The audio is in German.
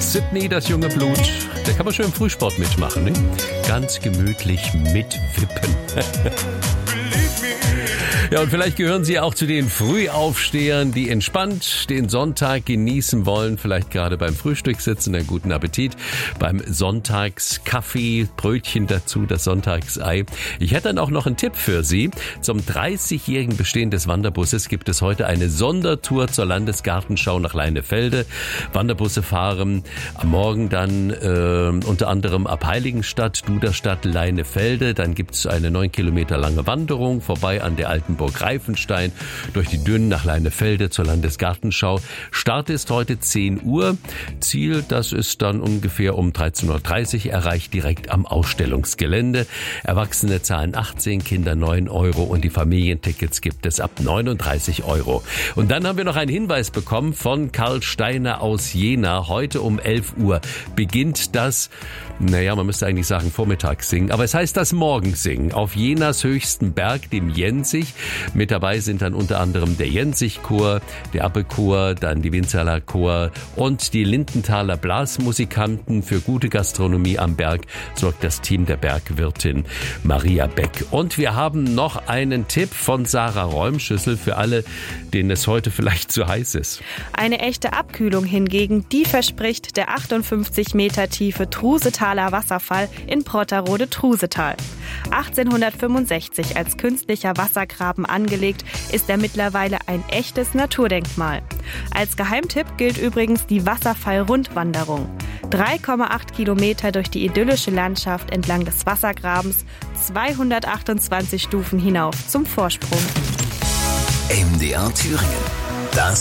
Sydney, das junge Blut. Da kann man schön im Frühsport mitmachen, ne? Ganz gemütlich mitwippen. Ja, und vielleicht gehören Sie auch zu den Frühaufstehern, die entspannt den Sonntag genießen wollen. Vielleicht gerade beim Frühstück sitzen, einen guten Appetit. Beim Sonntagskaffee, Brötchen dazu, das Sonntagsei. Ich hätte dann auch noch einen Tipp für Sie. Zum 30-jährigen Bestehen des Wanderbusses gibt es heute eine Sondertour zur Landesgartenschau nach Leinefelde. Wanderbusse fahren am Morgen dann unter anderem ab Heiligenstadt, Duderstadt, Leinefelde. Dann gibt es eine 9 Kilometer lange Wanderung vorbei an der alten Burg Reifenstein, durch die Dünen nach Leinefelde zur Landesgartenschau. Start ist heute 10 Uhr. Ziel, das ist dann ungefähr um 13.30 Uhr erreicht, direkt am Ausstellungsgelände. Erwachsene zahlen 18, Kinder 9 Euro und die Familientickets gibt es ab 39 Euro. Und dann haben wir noch einen Hinweis bekommen von Karl Steiner aus Jena. Heute um 11 Uhr beginnt das, man müsste eigentlich sagen Vormittagssingen, aber es heißt das Morgensingen auf Jenas höchsten Berg, dem Jensich. Mit dabei sind dann unter anderem der Jensich-Chor, der Appelchor, dann die Winzerler Chor und die Lindenthaler Blasmusikanten. Für gute Gastronomie am Berg sorgt das Team der Bergwirtin Maria Beck. Und wir haben noch einen Tipp von Sarah Räumschüssel für alle, denen es heute vielleicht zu heiß ist. Eine echte Abkühlung hingegen, die verspricht der 58 Meter tiefe Trusetaler Wasserfall in Protterode-Trusetal. 1865 als künstlicher Wassergraben angelegt, ist er mittlerweile ein echtes Naturdenkmal. Als Geheimtipp gilt übrigens die Wasserfall-Rundwanderung. 3,8 Kilometer durch die idyllische Landschaft entlang des Wassergrabens, 228 Stufen hinauf zum Vorsprung. MDR Thüringen.